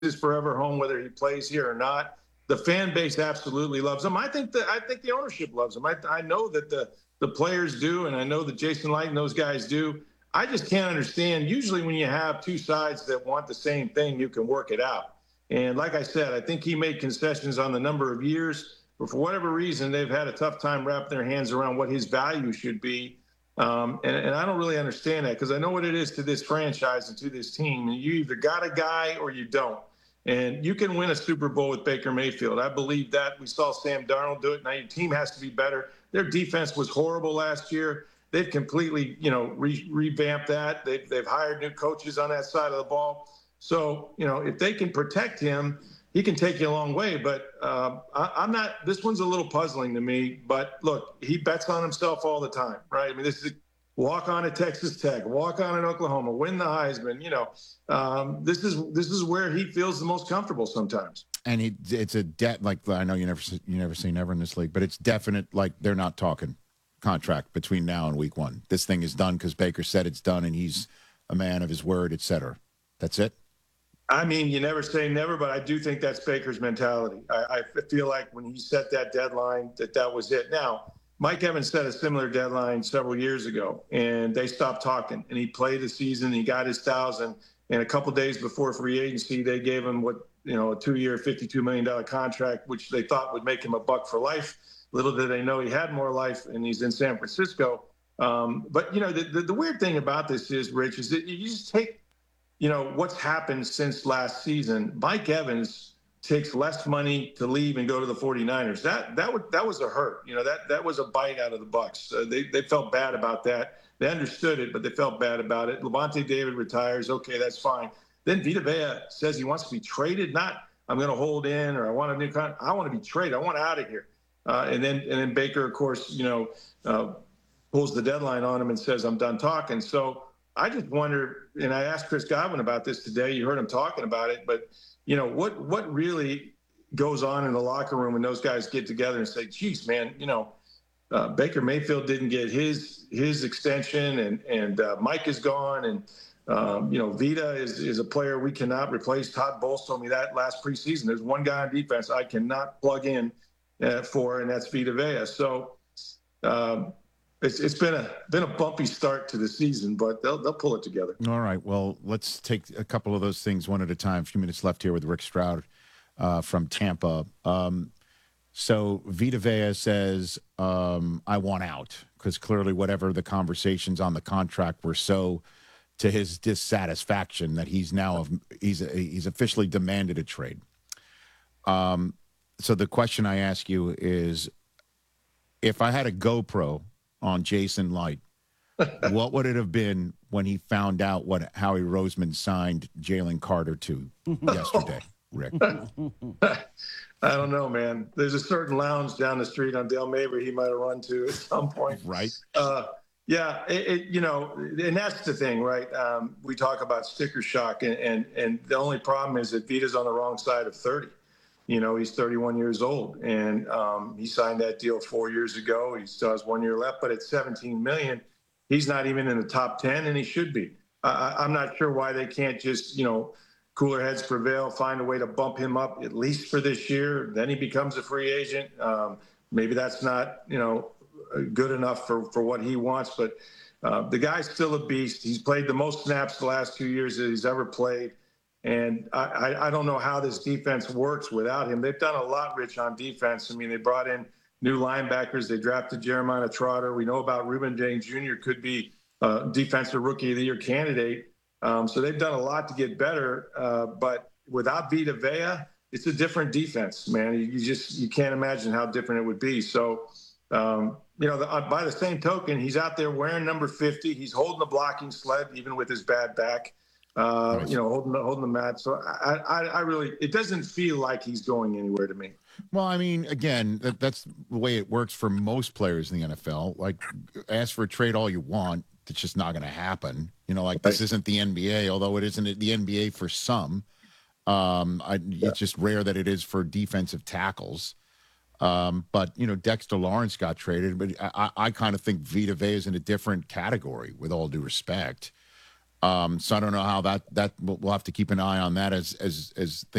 his forever home, whether he plays here or not. The fan base absolutely loves him. I think the ownership loves him. I know that the players do, and I know that Jason Light and those guys do. I just can't understand. Usually, when you have two sides that want the same thing, you can work it out. And like I said, I think he made concessions on the number of years, but for whatever reason, they've had a tough time wrapping their hands around what his value should be. And I don't really understand that because I know what it is to this franchise and to this team. And you either got a guy or you don't. And you can win a Super Bowl with Baker Mayfield. I believe that. We saw Sam Darnold do it. Now your team has to be better. Their defense was horrible last year. They've completely, revamped that. They've hired new coaches on that side of the ball. So, if they can protect him, he can take you a long way. But I'm not. This one's a little puzzling to me. But look, he bets on himself all the time, right? I mean, this is walk on at Texas Tech, walk on in Oklahoma, win the Heisman. This is where he feels the most comfortable sometimes. And it's a debt. Like, I know you never say never in this league, but it's definite. Like, they're not talking contract between now and week one. This thing is done because Baker said it's done, and he's a man of his word, et cetera. That's it. I mean, you never say never, but I do think that's Baker's mentality. I feel like when he set that deadline, that was it. Now, Mike Evans set a similar deadline several years ago, and they stopped talking. And he played the season. He got his 1,000. And a couple days before free agency, they gave him a 2-year, $52 million contract, which they thought would make him a buck for life. Little did they know he had more life, and he's in San Francisco. But the weird thing about this is, Rich, is that you just take what's happened since last season. Mike Evans takes less money to leave and go to the 49ers. That was a hurt. That was a bite out of the Bucs. They felt bad about that. They understood it, but they felt bad about it. Levante David retires. Okay, that's fine. Then Vita Vea says he wants to be traded. Not I'm going to hold in or I want a new contract. I want to be traded. I want out of here. And then Baker, of course, pulls the deadline on him and says, I'm done talking. So I just wonder, and I asked Chris Godwin about this today. You heard him talking about it, but what really goes on in the locker room when those guys get together and say, geez, man, Baker Mayfield didn't get his extension and Mike is gone. And, Vita is a player we cannot replace. Todd Bowles told me that last preseason. There's one guy on defense I cannot plug in for, and that's Vita Vea. So, It's been a bumpy start to the season, but they'll pull it together. All right. Well, let's take a couple of those things one at a time. A few minutes left here with Rick Stroud from Tampa. So Vita Vea says, I want out, because clearly whatever the conversations on the contract were so to his dissatisfaction that he's officially demanded a trade. So the question I ask you is, if I had a GoPro on Jason Light, what would it have been when he found out what Howie Roseman signed Jalen Carter to yesterday, Rick? I don't know, man. There's a certain lounge down the street on Dale Mabry he might have run to at some point. Right. Yeah, and that's the thing, right? We talk about sticker shock, and the only problem is that Vita's on the wrong side of 30. He's 31 years old, and he signed that deal 4 years ago. He still has 1 year left, but at $17 million, he's not even in the top 10, and he should be. I'm not sure why they can't just, cooler heads prevail, find a way to bump him up at least for this year. Then he becomes a free agent. Maybe that's not, good enough for what he wants, but the guy's still a beast. He's played the most snaps the last 2 years that he's ever played. And I don't know how this defense works without him. They've done a lot, Rich, on defense. I mean, they brought in new linebackers. They drafted Jeremiah Trotter. We know about Reuben James Jr. could be a defensive rookie of the year candidate. So they've done a lot to get better. But without Vita Vea, it's a different defense, man. You can't imagine how different it would be. So, by the same token, he's out there wearing number 50. He's holding the blocking sled, even with his bad back. Nice. Holding the mat. So I really, it doesn't feel like he's going anywhere to me. Well, I mean, again, that's the way it works for most players in the NFL. Like, ask for a trade all you want. It's just not going to happen. This isn't the NBA, although it isn't the NBA for some. It's just rare that it is for defensive tackles. But Dexter Lawrence got traded, but I kind of think Vita Vea is in a different category, with all due respect. So I don't know how that we'll have to keep an eye on that as things